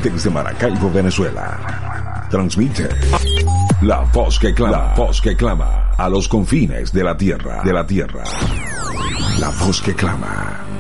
desde Maracaibo, Venezuela. Transmite la voz que clama a los confines de la tierra, La voz que clama.